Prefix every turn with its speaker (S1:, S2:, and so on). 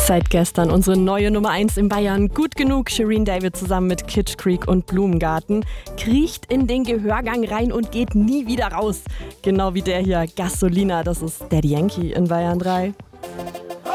S1: Seit gestern unsere neue Nummer 1 in Bayern. Gut genug. Shirin David zusammen mit Kitsch Creek und Blumengarten kriecht in den Gehörgang rein und geht nie wieder raus. Genau wie der hier, Gasolina. Das ist Daddy Yankee in Bayern 3.